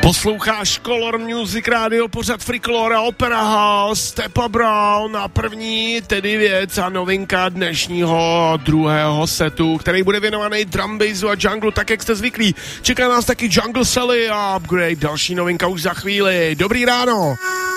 Posloucháš Color Music Radio, pořad Freakolore a Opera House, Stepa Brown a první tedy věc a novinka dnešního druhého setu, který bude věnovaný drum bassu a jungle, tak jak jste zvyklí. Čeká nás taky Jungle Sally a Upgrade, další novinka už za chvíli. Dobrý ráno!